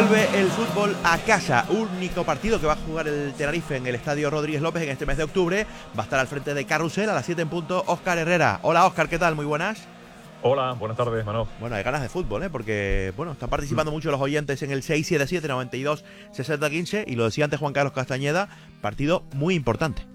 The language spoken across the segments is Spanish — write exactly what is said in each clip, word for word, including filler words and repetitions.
Vuelve el fútbol a casa, único partido que va a jugar el Tenerife en el Estadio Rodríguez López en este mes de octubre. Va a estar al frente de Carrusel a las siete en punto Óscar Herrera. Hola Óscar, ¿qué tal? Muy buenas. Hola, buenas tardes, Manolo. Bueno, hay ganas de fútbol, ¿eh? Porque, bueno, están participando mm. mucho los oyentes en el seis siete siete, noventa y dos, sesenta quince y lo decía antes Juan Carlos Castañeda, partido muy importante.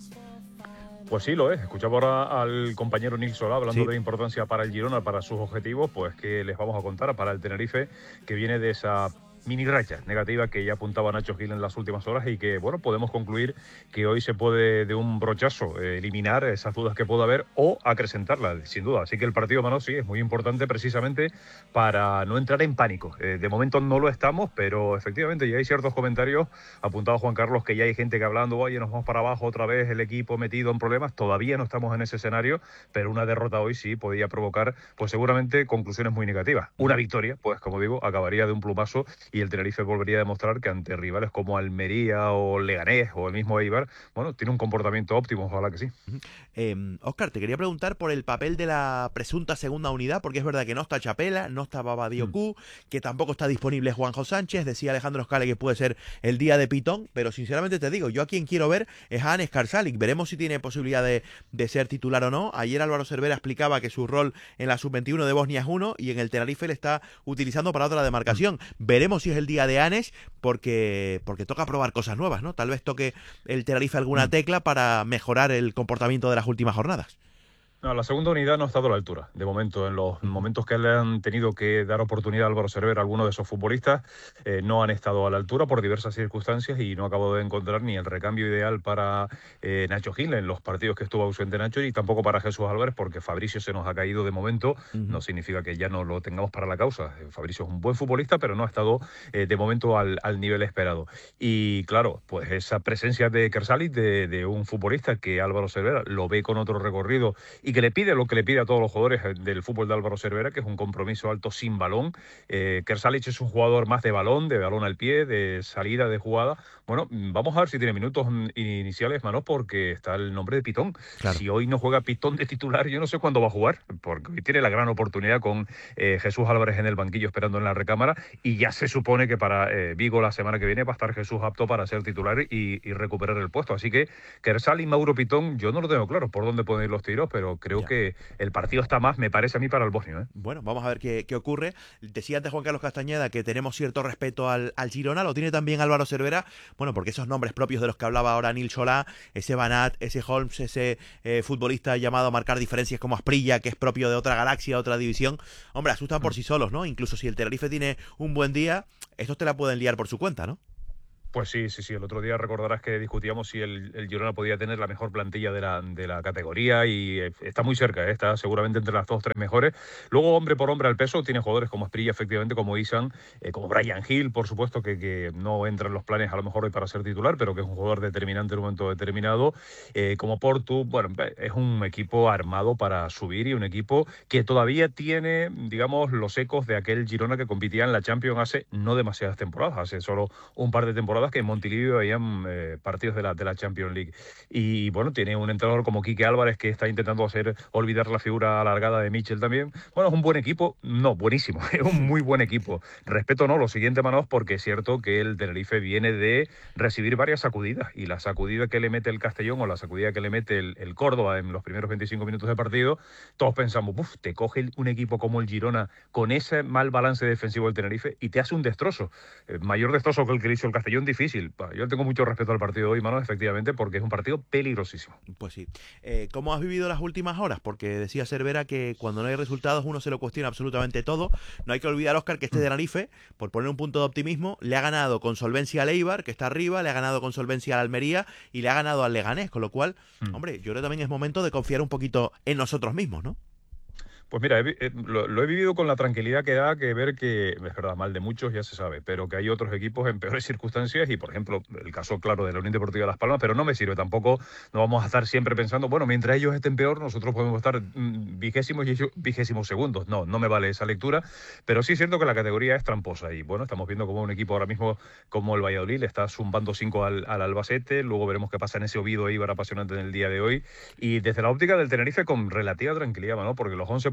Pues sí, lo es. Escuchaba ahora al compañero Nil Solá hablando sí. de la importancia para el Girona, para sus objetivos, pues que les vamos a contar para el Tenerife, que viene de esa mini racha negativa que ya apuntaba Nacho Gil en las últimas horas y que, bueno, podemos concluir que hoy se puede de un brochazo eh, eliminar esas dudas que pueda haber o acrecentarlas, sin duda. Así que el partido, Manolo, sí, es muy importante precisamente para no entrar en pánico. Eh, de momento no lo estamos, pero efectivamente ya hay ciertos comentarios, apuntado Juan Carlos, que ya hay gente que hablando, oye, nos vamos para abajo otra vez, el equipo metido en problemas. Todavía no estamos en ese escenario, pero una derrota hoy sí podía provocar, pues seguramente, conclusiones muy negativas. Una victoria, pues como digo, acabaría de un plumazo y el Tenerife volvería a demostrar que ante rivales como Almería o Leganés o el mismo Eibar, bueno, tiene un comportamiento óptimo, ojalá que sí. Eh, Óscar, te quería preguntar por el papel de la presunta segunda unidad, porque es verdad que no está Chapela, no está Baba Diocú, mm. que tampoco está disponible Juanjo Sánchez. Decía Alejandro Scale que puede ser el día de Pitón, pero sinceramente te digo, yo a quien quiero ver es a Anes Karsalic. Veremos si tiene posibilidad de, de ser titular o no. Ayer Álvaro Cervera explicaba que su rol en la sub veintiuno de Bosnia es uno y en el Tenerife le está utilizando para otra demarcación. Mm. Veremos si es el día de Anes, porque, porque toca probar cosas nuevas, ¿no? Tal vez toque el Tenerife alguna mm. tecla para mejorar el comportamiento de las últimas jornadas. No, la segunda unidad no ha estado a la altura, de momento. En los momentos que le han tenido que dar oportunidad a Álvaro Cervera, algunos de esos futbolistas eh, no han estado a la altura por diversas circunstancias y no acabo de encontrar ni el recambio ideal para eh, Nacho Gil en los partidos que estuvo ausente Nacho y tampoco para Jesús Álvarez, porque Fabricio se nos ha caído de momento. Uh-huh. No significa que ya no lo tengamos para la causa. Fabricio es un buen futbolista, pero no ha estado eh, de momento al, al nivel esperado. Y claro, pues esa presencia de Karsalic, de, de un futbolista que Álvaro Cervera lo ve con otro recorrido y que le pide lo que le pide a todos los jugadores del fútbol de Álvaro Cervera, que es un compromiso alto sin balón. Eh, Karsalic es un jugador más de balón, de balón al pie, de salida, de jugada. Bueno, vamos a ver si tiene minutos iniciales, Manolo, porque está el nombre de Pitón. Claro. Si hoy no juega Pitón de titular, yo no sé cuándo va a jugar, porque hoy tiene la gran oportunidad con eh, Jesús Álvarez en el banquillo esperando en la recámara, y ya se supone que para eh, Vigo la semana que viene va a estar Jesús apto para ser titular y, y recuperar el puesto. Así que Karsalic, Mauro Pitón, yo no lo tengo claro por dónde pueden ir los tiros, pero creo ya. que el partido está más, me parece a mí, para el bosnio. ¿eh? Bueno, vamos a ver qué, qué ocurre. Decía antes Juan Carlos Castañeda que tenemos cierto respeto al, al Girona, lo tiene también Álvaro Cervera, bueno, porque esos nombres propios de los que hablaba ahora Nil Solá, ese Banat, ese Holmes, ese eh, futbolista llamado a marcar diferencias como Asprilla, que es propio de otra galaxia, otra división, hombre, asustan por mm. sí solos, ¿no? Incluso si el Tenerife tiene un buen día, estos te la pueden liar por su cuenta, ¿no? Pues sí, sí, sí. El otro día recordarás que discutíamos si el, el Girona podía tener la mejor plantilla de la, de la categoría y eh, está muy cerca, ¿eh? Está seguramente entre las dos o tres mejores. Luego, hombre por hombre al peso, tiene jugadores como Asprilla, efectivamente, como Isan, eh, como Brian Hill, por supuesto, que, que no entra en los planes a lo mejor hoy para ser titular, pero que es un jugador determinante en un momento determinado. Eh, como Portu, bueno, es un equipo armado para subir y un equipo que todavía tiene, digamos, los ecos de aquel Girona que competía en la Champions hace no demasiadas temporadas, hace solo un par de temporadas que en Montilivi habían eh, partidos de la, de la Champions League. Y bueno, tiene un entrenador como Quique Álvarez que está intentando hacer olvidar la figura alargada de Michel también. Bueno, es un buen equipo, no, buenísimo, es un muy buen equipo. Respeto no, lo siguiente, Manos, porque es cierto que el Tenerife viene de recibir varias sacudidas y la sacudida que le mete el Castellón o la sacudida que le mete el, el Córdoba en los primeros veinticinco minutos de partido, todos pensamos, uff, te coge un equipo como el Girona con ese mal balance defensivo del Tenerife y te hace un destrozo. Eh, mayor destrozo que el que le hizo el Castellón, difícil. Yo tengo mucho respeto al partido de hoy, Manuel, efectivamente, porque es un partido peligrosísimo. Pues sí. Eh, ¿Cómo has vivido las últimas horas? Porque decía Cervera que cuando no hay resultados uno se lo cuestiona absolutamente todo. No hay que olvidar, Óscar, que este Tenerife, por poner un punto de optimismo, le ha ganado con solvencia al Eibar, que está arriba, le ha ganado con solvencia al Almería y le ha ganado al Leganés, con lo cual, mm. hombre, yo creo que también es momento de confiar un poquito en nosotros mismos, ¿no? Pues mira, he, eh, lo, lo he vivido con la tranquilidad que da que ver que, es verdad, mal de muchos ya se sabe, pero que hay otros equipos en peores circunstancias y, por ejemplo, el caso claro de la Unión Deportiva de Las Palmas, pero no me sirve tampoco, no vamos a estar siempre pensando, bueno, mientras ellos estén peor, nosotros podemos estar mmm, vigésimos y ellos vigésimos segundos. No, no me vale esa lectura, pero sí es cierto que la categoría es tramposa y, bueno, estamos viendo como un equipo ahora mismo como el Valladolid le está zumbando cinco al, al Albacete, luego veremos qué pasa en ese Oviedo Eibar apasionante en el día de hoy y desde la óptica del Tenerife con relativa tranquilidad, ¿no? Porque los once puntos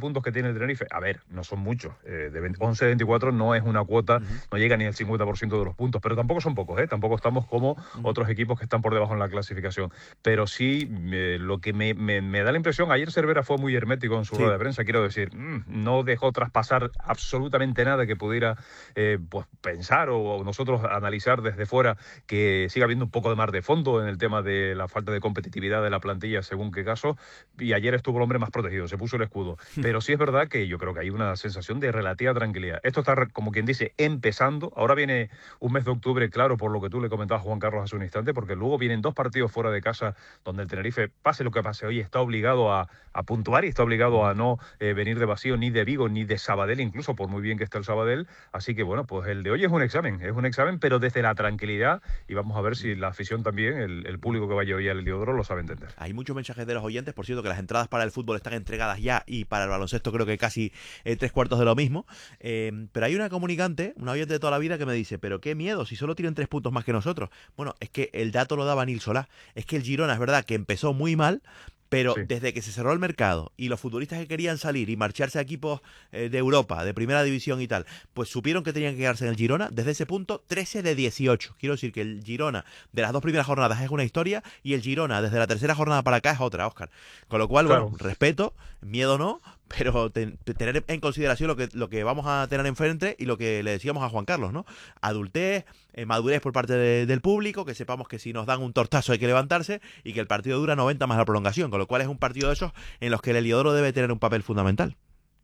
puntos que tiene el Tenerife, a ver, no son muchos, eh, de once de veinticuatro no es una cuota, uh-huh. no llega ni al cincuenta por ciento de los puntos, pero tampoco son pocos, ¿eh? Tampoco estamos como uh-huh. otros equipos que están por debajo en la clasificación. Pero sí, eh, lo que me, me, me da la impresión, ayer Cervera fue muy hermético en su sí. rueda de prensa, quiero decir, mmm, no dejó traspasar absolutamente nada que pudiera eh, pues pensar o, o nosotros analizar desde fuera que siga habiendo un poco de mar de fondo en el tema de la falta de competitividad de la plantilla según qué caso, y ayer estuvo el hombre más protegido, se puso el escudo. Pero sí es verdad que yo creo que hay una sensación de relativa tranquilidad. Esto está, como quien dice, empezando. Ahora viene un mes de octubre, claro, por lo que tú le comentabas a Juan Carlos hace un instante, porque luego vienen dos partidos fuera de casa donde el Tenerife, pase lo que pase hoy, está obligado a, a puntuar y está obligado a no eh, venir de vacío ni de Vigo ni de Sabadell, incluso por muy bien que esté el Sabadell. Así que bueno, pues el de hoy es un examen, es un examen, pero desde la tranquilidad, y vamos a ver si la afición también, el, el público que vaya hoy al Heliodoro lo sabe entender. Hay muchos mensajes de los oyentes, por cierto, que las entradas para el fútbol están entregadas ya y para el baloncesto creo que casi eh, tres cuartos de lo mismo. Eh, pero hay una comunicante, una oyente de toda la vida que me dice, pero qué miedo, si solo tienen tres puntos más que nosotros. Bueno, es que el dato lo daba Nil Solá. Es que el Girona es verdad que empezó muy mal, pero sí. desde que se cerró el mercado y los futbolistas que querían salir y marcharse a equipos eh, de Europa, de primera división y tal, pues supieron que tenían que quedarse en el Girona. Desde ese punto, trece de dieciocho. Quiero decir que el Girona de las dos primeras jornadas es una historia y el Girona desde la tercera jornada para acá es otra, Óscar. Con lo cual, claro. bueno, respeto, miedo no, pero ten, tener en consideración lo que, lo que vamos a tener enfrente y lo que le decíamos a Juan Carlos, ¿no? Adultez, eh, madurez por parte de, del público, que sepamos que si nos dan un tortazo hay que levantarse y que el partido dura noventa más la prolongación, con lo cual es un partido de esos en los que el Heliodoro debe tener un papel fundamental.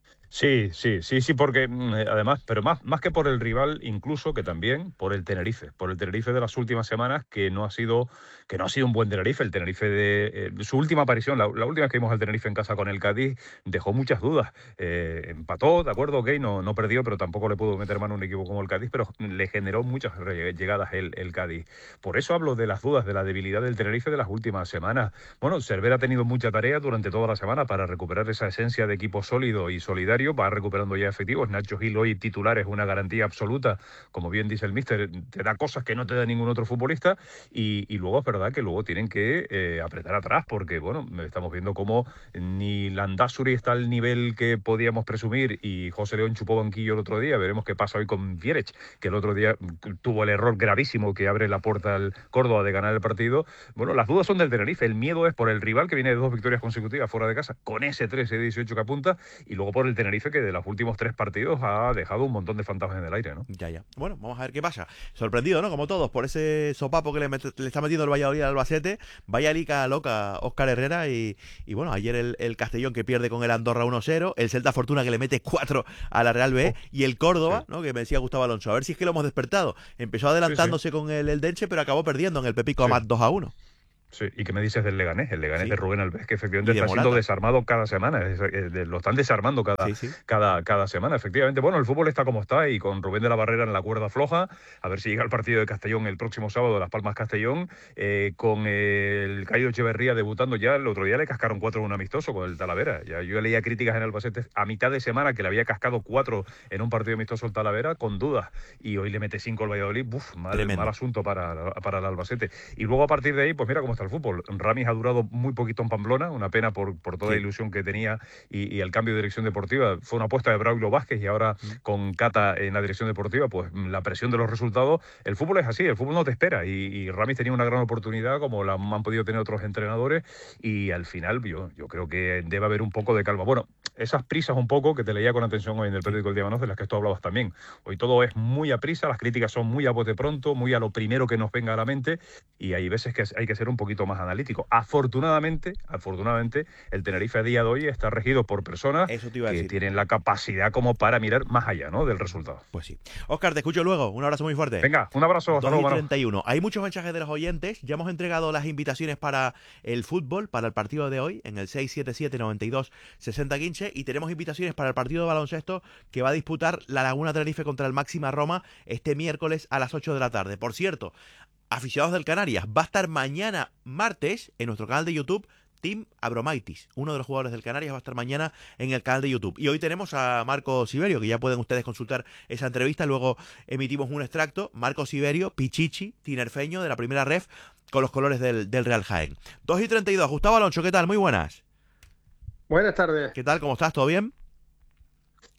Sí, sí, sí, sí, porque además, pero más, más que por el rival, incluso que también por el Tenerife, por el Tenerife de las últimas semanas, que no ha sido, que no ha sido un buen Tenerife. El Tenerife de eh, su última aparición, la, la última que vimos al Tenerife en casa con el Cádiz, dejó muchas dudas. Eh, empató, de acuerdo, ok, no, no perdió, pero tampoco le pudo meter mano a un equipo como el Cádiz, pero le generó muchas llegadas el, el Cádiz. Por eso hablo de las dudas, de la debilidad del Tenerife de las últimas semanas. Bueno, Cervera ha tenido mucha tarea durante toda la semana para recuperar esa esencia de equipo sólido y solidario. Va recuperando ya efectivos. Nacho Gil hoy titular es una garantía absoluta, como bien dice el míster, te da cosas que no te da ningún otro futbolista y, y luego es verdad que luego tienen que eh, apretar atrás porque, bueno, estamos viendo cómo ni Landázuri está al nivel que podíamos presumir y José León chupó banquillo el otro día. Veremos qué pasa hoy con Vierech, que el otro día tuvo el error gravísimo que abre la puerta al Córdoba de ganar el partido. Bueno, las dudas son del Tenerife, el miedo es por el rival que viene de dos victorias consecutivas fuera de casa, con ese trece de dieciocho que apunta, y luego por el Tenerife que de los últimos tres partidos ha dejado un montón de fantasmas en el aire, ¿no? Ya, ya. Bueno, vamos a ver qué pasa. Sorprendido, ¿no? Como todos, por ese sopapo que le, met- le está metiendo el Valladolid al Albacete. Vaya liga loca Óscar Herrera y, y bueno, ayer el, el Castellón que pierde con el Andorra uno cero, el Celta Fortuna que le mete cuatro a la Real B oh, y el Córdoba, sí. ¿no? Que me decía Gustavo Alonso. A ver si es que lo hemos despertado. Empezó adelantándose sí, sí. con el, el Denche, pero acabó perdiendo en el Pepico sí. Amat dos a uno. Sí, ¿y qué me dices del Leganés? El Leganés sí. de Rubén Alves, que efectivamente de está Morata. siendo desarmado cada semana, es, es, lo están desarmando cada, sí, sí. Cada, cada semana, efectivamente. Bueno, el fútbol está como está y con Rubén de la Barrera en la cuerda floja, a ver si llega el partido de Castellón el próximo sábado, Las Palmas Castellón, eh, con el Caído Echeverría debutando ya, el otro día le cascaron cuatro en un amistoso con el Talavera. Ya, yo leía críticas en Albacete a mitad de semana que le había cascado cuatro en un partido amistoso al Talavera con dudas y hoy le mete cinco al Valladolid, uf, mal, mal asunto para, para el Albacete. Y luego a partir de ahí, pues mira cómo está el fútbol. Rami ha durado muy poquito en Pamplona, una pena por, por toda sí. la ilusión que tenía y, y el cambio de dirección deportiva. Fue una apuesta de Braulio Vázquez y ahora mm. con Cata en la dirección deportiva, pues la presión de los resultados. El fútbol es así, el fútbol no te espera y, y Ramis tenía una gran oportunidad como la han podido tener otros entrenadores y al final yo, yo creo que debe haber un poco de calma. Bueno, esas prisas un poco que te leía con atención hoy en el periódico El Día Manoz, de las que tú hablabas también. Hoy todo es muy a prisa, las críticas son muy a bote pronto, muy a lo primero que nos venga a la mente y hay veces que hay que ser un poquito más analítico. Afortunadamente, afortunadamente, el Tenerife a día de hoy está regido por personas que tienen la capacidad como para mirar más allá, ¿no?, del resultado. Pues sí. Óscar, te escucho luego. Un abrazo muy fuerte. Venga, un abrazo. Hasta luego, treinta y uno. Hay muchos mensajes de los oyentes. Ya hemos entregado las invitaciones para el fútbol, para el partido de hoy, en el seis siete siete, noventa y dos, sesenta quince. Y tenemos invitaciones para el partido de baloncesto que va a disputar la Laguna Tenerife contra el Máxima Roma este miércoles a las ocho de la tarde. Por cierto, aficionados del Canarias, va a estar mañana martes en nuestro canal de YouTube Tim Abromaitis, uno de los jugadores del Canarias, va a estar mañana en el canal de YouTube. Y hoy tenemos a Marco Siberio, que ya pueden ustedes consultar esa entrevista, luego emitimos un extracto. Marco Siberio, Pichichi, tinerfeño de la primera ref, con los colores del, del Real Jaén. dos y treinta y dos, Gustavo Alonso, ¿qué tal? Muy buenas. Buenas tardes. ¿Qué tal? ¿Cómo estás? ¿Todo bien?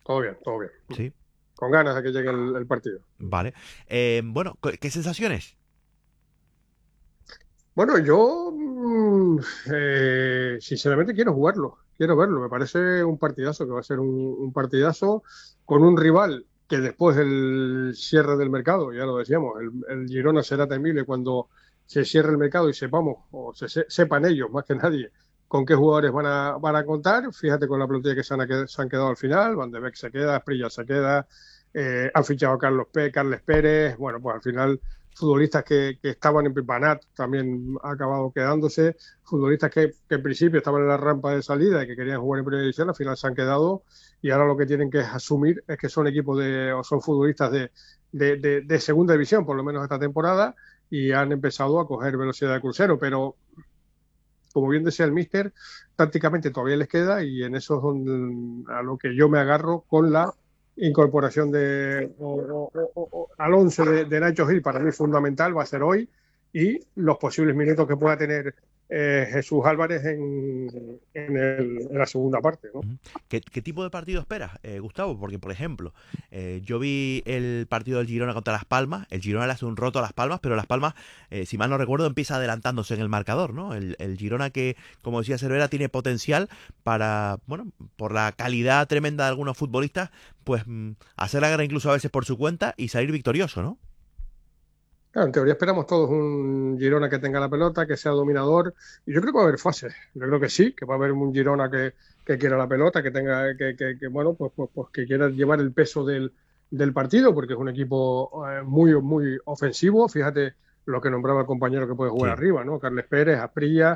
Todo bien, todo bien. Sí, Con ganas de que llegue el, el partido. vale. Eh, bueno, ¿qué qué sensaciones? Bueno, yo mm, eh, sinceramente quiero jugarlo, quiero verlo. Me parece un partidazo, que va a ser un, un partidazo con un rival que después del cierre del mercado, ya lo decíamos, el, el Girona será temible cuando se cierre el mercado y sepamos, o se, se- sepan ellos más que nadie, con qué jugadores van a, van a contar. Fíjate con la plantilla que se han, qued- se han quedado al final, Van de Beek se queda, Asprilla se queda, eh, han fichado a Carlos P, Carles Pérez, bueno, pues al final futbolistas que, que estaban en Banat también ha acabado quedándose, futbolistas que, que, en principio estaban en la rampa de salida y que querían jugar en primera división, al final se han quedado y ahora lo que tienen que asumir es que son equipos de, o son futbolistas de, de, de, de segunda división, por lo menos esta temporada, y han empezado a coger velocidad de crucero, pero como bien decía el míster, tácticamente todavía les queda y en eso es donde, a lo que yo me agarro con la incorporación de o, o, o, o, al once de, de Nacho Gil. Para mí fundamental va a ser hoy, y los posibles minutos que pueda tener eh, Jesús Álvarez en, en, el, en, la segunda parte, ¿no? ¿Qué, qué tipo de partido esperas, eh, Gustavo? Porque, por ejemplo, eh, yo vi el partido del Girona contra Las Palmas. El Girona le hace un roto a Las Palmas, pero Las Palmas, eh, si mal no recuerdo, empieza adelantándose en el marcador, ¿no? El, el Girona que, como decía Cervera, tiene potencial para, bueno, por la calidad tremenda de algunos futbolistas, pues mm, hacer la guerra incluso a veces por su cuenta y salir victorioso, ¿no? Claro, en teoría esperamos todos un Girona que tenga la pelota, que sea dominador, y yo creo que va a haber fases. Yo creo que sí, que va a haber un Girona que, que quiera la pelota, que tenga, que, que, que bueno, pues, pues, pues, que quiera llevar el peso del, del partido, porque es un equipo eh, muy, muy ofensivo. Fíjate lo que nombraba el compañero que puede jugar Sí. arriba, ¿no? Carles Pérez, Asprilla,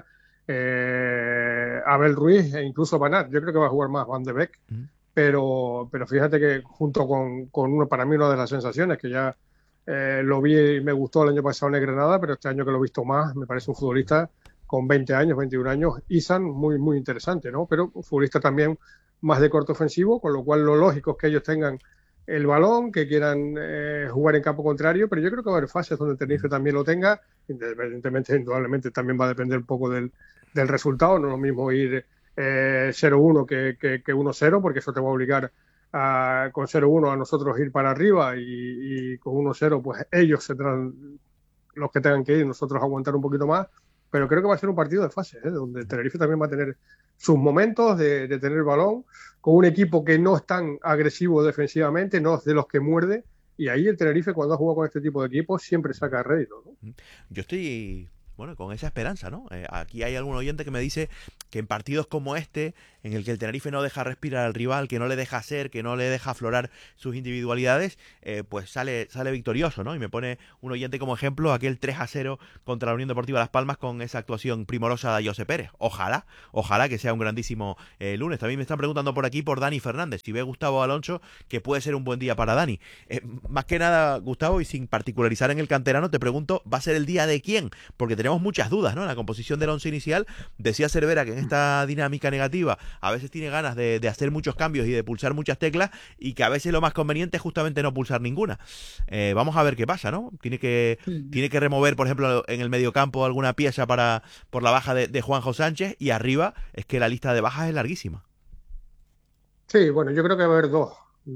eh, Abel Ruiz e incluso Banat. Yo creo que va a jugar más Van de Beek, Mm. pero, pero fíjate que junto con, con uno, para mí una de las sensaciones que ya eh, lo vi y me gustó el año pasado en el Granada, pero este año que lo he visto más, me parece un futbolista con veinte años, veintiún años, Isan, muy, muy interesante, ¿no? Pero un futbolista también más de corte ofensivo, con lo cual lo lógico es que ellos tengan el balón, que quieran eh, jugar en campo contrario, pero yo creo que va a haber fases donde el Tenerife también lo tenga, evidentemente, indudablemente también va a depender un poco del, del resultado, no es lo mismo ir eh, cero uno que, que, que uno cero, porque eso te va a obligar a, con cero uno a nosotros ir para arriba, y, y con uno cero pues ellos se tendrán, los que tengan que ir, nosotros aguantar un poquito más, pero creo que va a ser un partido de fase, ¿eh? Donde el Tenerife también va a tener sus momentos de, de tener balón, con un equipo que no es tan agresivo defensivamente, no es de los que muerde, y ahí el Tenerife, cuando ha jugado con este tipo de equipos, siempre saca rédito, ¿no? Yo estoy, bueno, con esa esperanza, ¿no? Eh, aquí hay algún oyente que me dice que en partidos como este, en el que el Tenerife no deja respirar al rival, que no le deja ser, que no le deja aflorar sus individualidades, eh, pues sale, sale victorioso, ¿no? Y me pone un oyente como ejemplo aquel tres a cero contra la Unión Deportiva Las Palmas con esa actuación primorosa de José Pérez. Ojalá, ojalá que sea un grandísimo eh, lunes. También me están preguntando por aquí por Dani Fernández, si ve Gustavo Alonso, que puede ser un buen día para Dani. Eh, más que nada, Gustavo, y sin particularizar en el canterano, te pregunto, ¿va a ser el día de quién? Porque tenemos muchas dudas, ¿no? En la composición del once inicial, decía Cervera que en esta dinámica negativa a veces tiene ganas de, de hacer muchos cambios y de pulsar muchas teclas, y que a veces lo más conveniente es justamente no pulsar ninguna. Eh, vamos a ver qué pasa, ¿no? Tiene que, tiene que remover, por ejemplo, en el mediocampo alguna pieza para por la baja de, de Juanjo Sánchez, y arriba es que la lista de bajas es larguísima. Sí, bueno, yo creo que va a haber dos.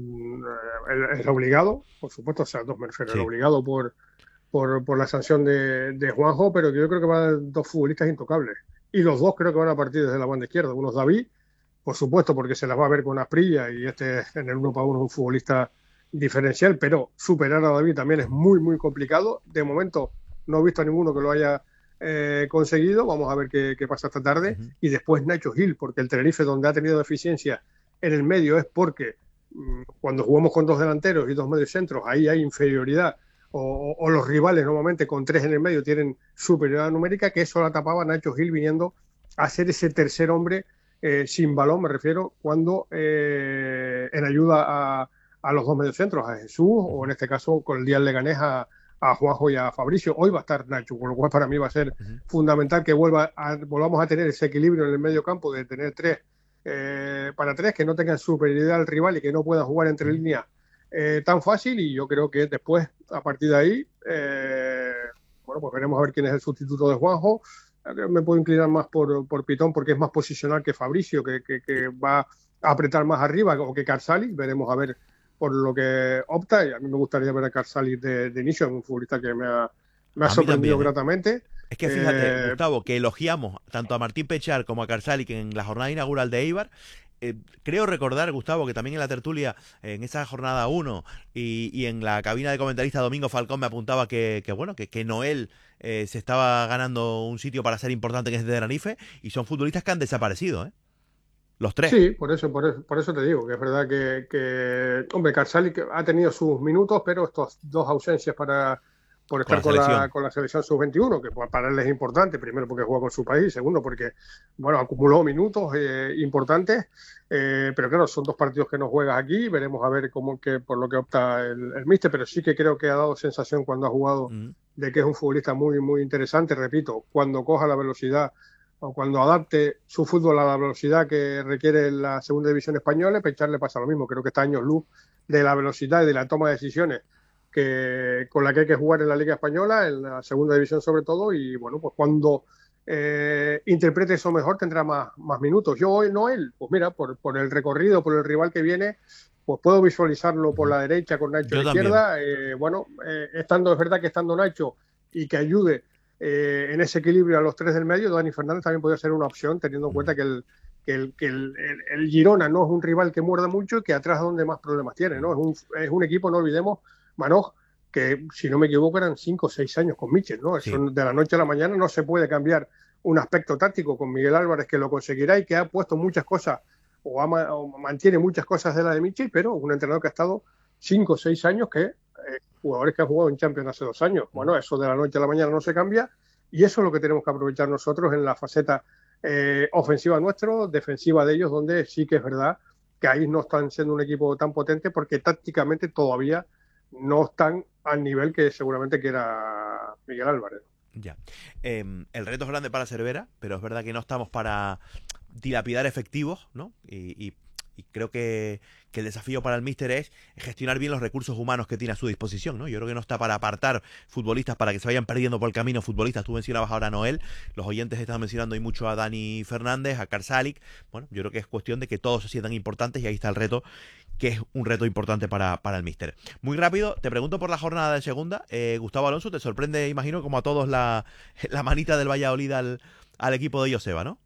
El, el obligado, por supuesto, o sea, dos me refiero, el Sí. obligado por, por, por la sanción de, de Juanjo, pero yo creo que van a haber dos futbolistas intocables. Y los dos creo que van a partir desde la banda izquierda. Uno es David, por supuesto, porque se las va a ver con Asprilla, y este en el uno para uno es un futbolista diferencial, pero superar a David también es muy, muy complicado. De momento no he visto a ninguno que lo haya eh, conseguido. Vamos a ver qué, qué pasa esta tarde. Uh-huh. Y después Nacho Gil, porque el Tenerife, donde ha tenido deficiencia en el medio, es porque mmm, cuando jugamos con dos delanteros y dos mediocentros, ahí hay inferioridad. O, o, o los rivales normalmente con tres en el medio tienen superioridad numérica, que eso la tapaba Nacho Gil viniendo a ser ese tercer hombre eh, sin balón, me refiero, cuando eh, en ayuda a, a los dos mediocentros, a Jesús, o en este caso con el día del Leganés a, a Juanjo y a Fabricio. Hoy va a estar Nacho, con lo cual para mí va a ser uh-huh. fundamental que vuelva a, volvamos a tener ese equilibrio en el medio campo, de tener tres eh, para tres, que no tengan superioridad al rival y que no puedan jugar entre uh-huh. líneas eh, tan fácil. Y yo creo que después, a partir de ahí, eh, bueno, pues veremos a ver quién es el sustituto de Juanjo. Me puedo inclinar más por, por Pitón, porque es más posicional que Fabricio, que, que, que va apretar más arriba o que Karsalic, veremos a ver por lo que opta, y a mí me gustaría ver a Karsalic de, de inicio, es un futbolista que me ha, me ha A mí sorprendido también, ¿eh? gratamente. Es que fíjate, Eh, Gustavo, que elogiamos tanto a Martín Pechar como a Karsalic en la jornada inaugural de Eibar. Eh, creo recordar, Gustavo, que también en la tertulia, en esa jornada uno y, y en la cabina de comentarista Domingo Falcón me apuntaba que, que bueno, que, que Noel eh, se estaba ganando un sitio para ser importante en este Tenerife, y son futbolistas que han desaparecido, ¿eh? Los tres. Sí, por eso, por eso, por eso te digo, que es verdad que, que hombre, Karsalic ha tenido sus minutos, pero estas dos ausencias para por Con estar la con la, selección. con la selección sub veintiuno, que para él es importante, primero porque juega con su país, segundo porque, bueno, acumuló minutos eh, importantes, eh, pero claro, son dos partidos que no juegas aquí, veremos a ver cómo que por lo que opta el, el míster, pero sí que creo que ha dado sensación cuando ha jugado Mm, de que es un futbolista muy, muy interesante, repito, cuando coja la velocidad o cuando adapte su fútbol a la velocidad que requiere la segunda división española, Pechar le pasa lo mismo. Creo que está años luz de la velocidad y de la toma de decisiones que, con la que hay que jugar en la Liga Española, en la segunda división sobre todo, y bueno, pues cuando eh, interprete eso mejor tendrá más, más minutos. Yo hoy no él, pues mira, por, por el recorrido, por el rival que viene, pues puedo visualizarlo por ujú. la derecha con Nacho a Yo la también. izquierda. Eh, bueno, eh, estando, es verdad que estando Nacho y que ayude eh, en ese equilibrio a los tres del medio, Dani Fernández también podría ser una opción, teniendo en cuenta Ujú, que el, que el, que el, el, el Girona no es un rival que muerda mucho y que atrás es donde más problemas tiene, ¿no? Es un, es un equipo, no olvidemos, Manoj, que si no me equivoco eran cinco o seis años con Michel, ¿no? Eso sí. de la noche a la mañana no se puede cambiar un aspecto táctico con Miguel Álvarez, que lo conseguirá y que ha puesto muchas cosas o, ama, o mantiene muchas cosas de la de Michel, pero un entrenador que ha estado cinco o seis años, que eh, jugadores que han jugado en Champions hace dos años. Bueno, eso de la noche a la mañana no se cambia, y eso es lo que tenemos que aprovechar nosotros en la faceta eh, ofensiva nuestro, defensiva de ellos, donde sí que es verdad que ahí no están siendo un equipo tan potente porque tácticamente todavía no están al nivel que seguramente quiera Miguel Álvarez. Ya. Eh, el reto es grande para Cervera, pero es verdad que no estamos para dilapidar efectivos, ¿no? Y, y- y creo que, que el desafío para el míster es gestionar bien los recursos humanos que tiene a su disposición, ¿no? Yo creo que no está para apartar futbolistas para que se vayan perdiendo por el camino futbolistas. Tú mencionabas ahora a Noel, los oyentes están mencionando hoy mucho a Dani Fernández, a Karsalic. Bueno, yo creo que es cuestión de que todos se sientan importantes, y ahí está el reto, que es un reto importante para, para el míster. Muy rápido, te pregunto por la jornada de segunda. Eh, Gustavo Alonso, te sorprende, imagino, como a todos, la, la manita del Valladolid al, al equipo de Joseba, ¿no?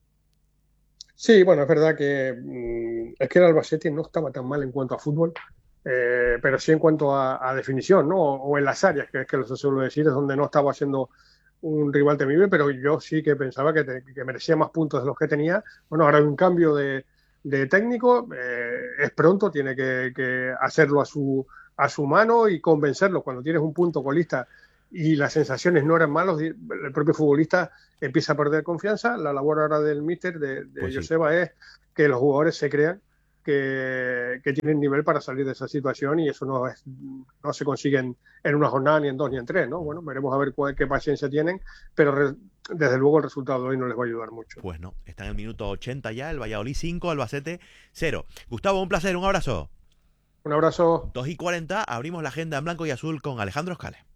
Sí, bueno, es verdad que mmm, es que el Albacete no estaba tan mal en cuanto a fútbol, eh, pero sí en cuanto a, a definición, ¿no? O, o en las áreas, que es que lo suelo decir, es donde no estaba siendo un rival temible, pero yo sí que pensaba que, te, que merecía más puntos de los que tenía. Bueno, ahora hay un cambio de, de técnico, eh, es pronto, tiene que, que hacerlo a su, a su mano y convencerlo. Cuando tienes un punto colista y las sensaciones no eran malas, el propio futbolista empieza a perder confianza. La labor ahora del míster, de, de Pues sí. Joseba, es que los jugadores se crean que, que tienen nivel para salir de esa situación, y eso no, es, no se consigue en, en una jornada, ni en dos, ni en tres, ¿no? Bueno, veremos a ver cuál, qué paciencia tienen, pero re, desde luego el resultado de hoy no les va a ayudar mucho. Pues no, está en el minuto ochenta ya, el Valladolid cinco, Albacete cero. Gustavo, un placer, un abrazo. Un abrazo. dos y cuarenta, abrimos la agenda en blanco y azul con Alejandro Scales.